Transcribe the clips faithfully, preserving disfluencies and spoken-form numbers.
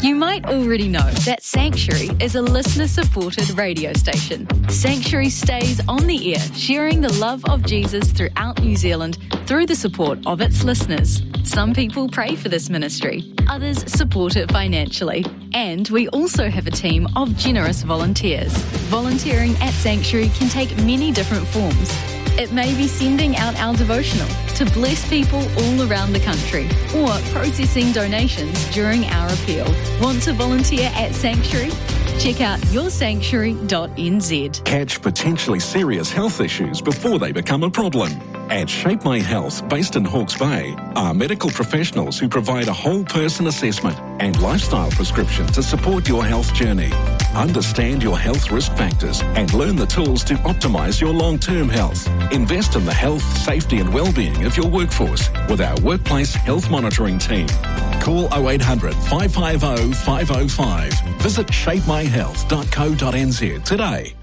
You might already know that Sanctuary is a listener-supported radio station. Sanctuary stays on the air, sharing the love of Jesus throughout New Zealand through the support of its listeners. Some people pray for this ministry, others support it financially. And we also have a team of generous volunteers. Volunteering at Sanctuary can take many different forms. It may be sending out our devotional to bless people all around the country, or processing donations during our appeal. Want to volunteer at Sanctuary? Check out your sanctuary dot n z. Catch potentially serious health issues before they become a problem. At Shape My Health, based in Hawke's Bay, are medical professionals who provide a whole person assessment and lifestyle prescription to support your health journey. Understand your health risk factors and learn the tools to optimise your long-term health. Invest in the health, safety and well-being of your workforce with our workplace health monitoring team. Call oh eight hundred, five five oh, five oh five. Visit shape my health dot co dot n z today.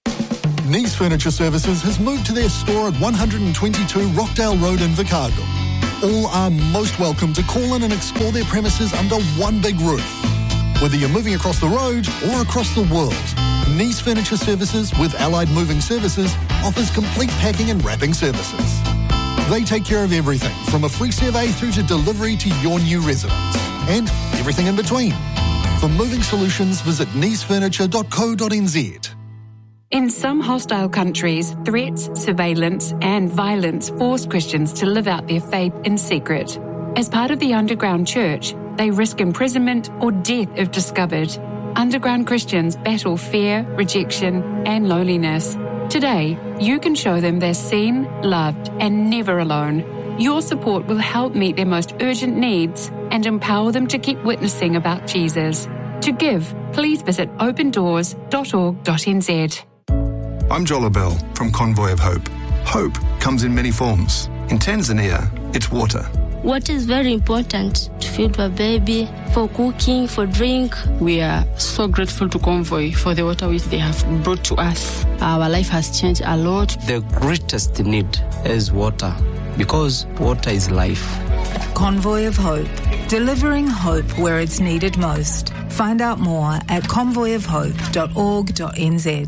Nice Furniture Services has moved to their store at one twenty-two Rockdale Road in Vicargo. All are most welcome to call in and explore their premises under one big roof. Whether you're moving across the road or across the world, Nice Furniture Services with Allied Moving Services offers complete packing and wrapping services. They take care of everything from a free survey through to delivery to your new residence and everything in between. For moving solutions, visit nice furniture dot co dot n z. In some hostile countries, threats, surveillance and violence force Christians to live out their faith in secret. As part of the underground church, they risk imprisonment or death if discovered. Underground Christians battle fear, rejection and loneliness. Today, you can show them they're seen, loved and never alone. Your support will help meet their most urgent needs and empower them to keep witnessing about Jesus. To give, please visit open doors dot org dot n z. I'm Jola Bell from Convoy of Hope. Hope comes in many forms. In Tanzania, it's water. Water is very important to feed a baby, for cooking, for drink. We are so grateful to Convoy for the water which they have brought to us. Our life has changed a lot. The greatest need is water, because water is life. Convoy of Hope, delivering hope where it's needed most. Find out more at convoy of hope dot org dot n z.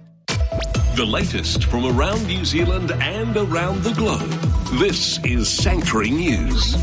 The latest from around New Zealand and around the globe. This is Sanctuary News.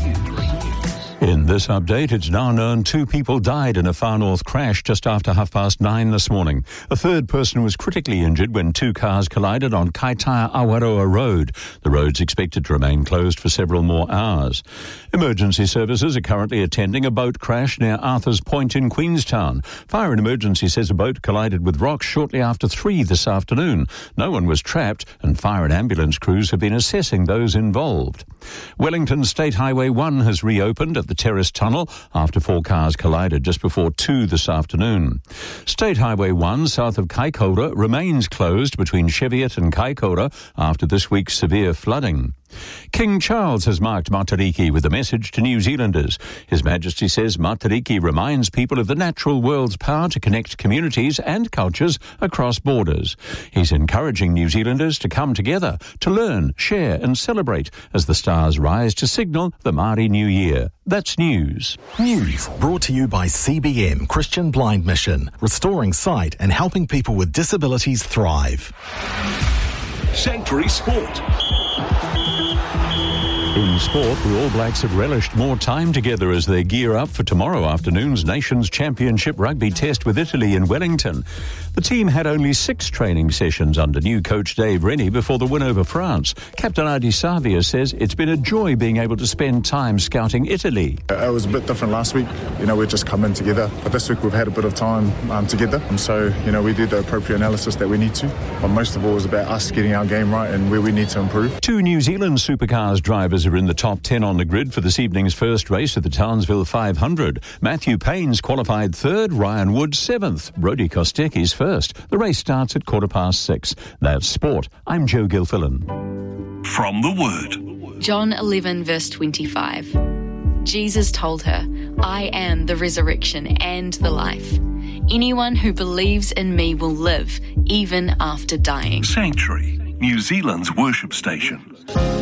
In this update, it's now known two people died in a far north crash just after half past nine this morning. A third person was critically injured when two cars collided on Kaitaia Awaroa Road. The road's expected to remain closed for several more hours. Emergency services are currently attending a boat crash near Arthur's Point in Queenstown. Fire and Emergency says a boat collided with rocks shortly after three this afternoon. No one was trapped, and fire and ambulance crews have been assessing those involved. Wellington State Highway one has reopened at the Terrace Tunnel after four cars collided just before two this afternoon. State Highway one south of Kaikoura remains closed between Cheviot and Kaikoura after this week's severe flooding. King Charles has marked Matariki with a message to New Zealanders. His Majesty says Matariki reminds people of the natural world's power to connect communities and cultures across borders. He's encouraging New Zealanders to come together, to learn, share and celebrate as the stars rise to signal the Māori New Year. That's news. News brought to you by C B M Christian Blind Mission, restoring sight and helping people with disabilities thrive. Sanctuary Sport. In sport, the All Blacks have relished more time together as they gear up for tomorrow afternoon's Nations Championship rugby test with Italy in Wellington. The team had only six training sessions under new coach Dave Rennie before the win over France. Captain Adi Savia says it's been a joy being able to spend time scouting Italy. It was a bit different last week. You know, we'd just come in together. But this week we've had a bit of time um, together. And so, you know, we did the appropriate analysis that we need to. But most of all, it was about us getting our game right and where we need to improve. Two New Zealand supercars drivers are in the top ten on the grid for this evening's first race of the Townsville five hundred. Matthew Payne's qualified third, Ryan Wood seventh, Brody Kostecki's first. The race starts at quarter past six. That's sport. I'm Joe Gilfillan. From the Word. John eleven verse twenty-five. Jesus told her, I am the resurrection and the life. Anyone who believes in me will live, even after dying. Sanctuary, New Zealand's worship station.